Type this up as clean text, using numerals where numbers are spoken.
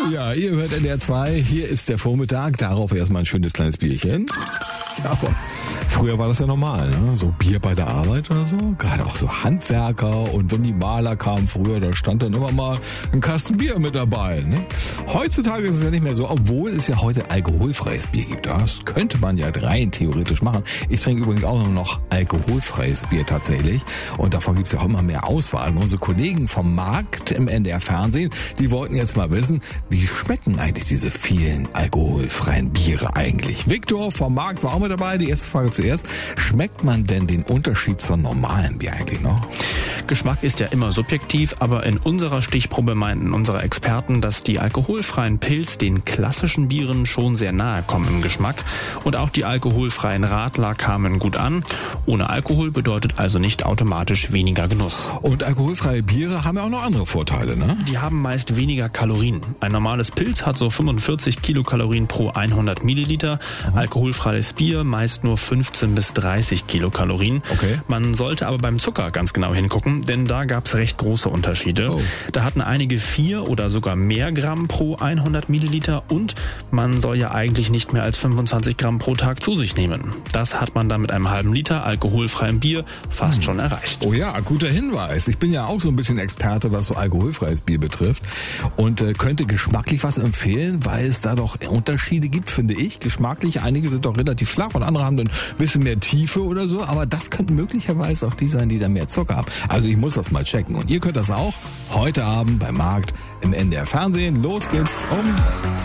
Ja, ihr hört NDR 2, hier ist der Vormittag, darauf erstmal ein schönes kleines Bierchen. Ja, aber früher war das ja normal, ne? So Bier bei der Arbeit oder so. Gerade auch so Handwerker und wenn die Maler kamen früher, da stand dann immer mal ein Kasten Bier mit dabei. Ne? Heutzutage ist es ja nicht mehr so, obwohl es ja heute alkoholfreies Bier gibt. Das könnte man ja rein theoretisch machen. Ich trinke übrigens auch nur noch alkoholfreies Bier tatsächlich. Und davon gibt es ja auch immer mehr Auswahl. Und unsere Kollegen vom Markt im NDR Fernsehen, die wollten jetzt mal wissen, wie schmecken eigentlich diese vielen alkoholfreien Biere eigentlich? Viktor vom Markt war auch mit dabei. Die erste Frage zuerst. Schmeckt man denn den Unterschied zum normalen Bier eigentlich noch? Geschmack ist ja immer subjektiv, aber in unserer Stichprobe meinten unsere Experten, dass die alkoholfreien Pils den klassischen Bieren schon sehr nahe kommen im Geschmack. Und auch die alkoholfreien Radler kamen gut an. Ohne Alkohol bedeutet also nicht automatisch weniger Genuss. Und alkoholfreie Biere haben ja auch noch andere Vorteile, ne? Die haben meist weniger Kalorien. Ein normales Pils hat so 45 Kilokalorien pro 100 Milliliter. Alkoholfreies Bier meist nur 15 bis 30 Kilokalorien. Okay. Man sollte aber beim Zucker ganz genau hingucken, denn da gab es recht große Unterschiede. Oh. Da hatten einige 4 oder sogar mehr Gramm pro 100 Milliliter und man soll ja eigentlich nicht mehr als 25 Gramm pro Tag zu sich nehmen. Das hat man dann mit einem halben Liter alkoholfreiem Bier fast schon erreicht. Oh ja, guter Hinweis. Ich bin ja auch so ein bisschen Experte, was so alkoholfreies Bier betrifft und könnte geschmacklich was empfehlen, weil es da doch Unterschiede gibt, finde ich. Geschmacklich, einige sind doch relativ flach und andere haben dann ein bisschen mehr Tiefe oder so, aber das könnten möglicherweise auch die sein, die da mehr Zucker haben. Also ich muss das mal checken und ihr könnt das auch heute Abend beim Markt im NDR Fernsehen. Los geht's um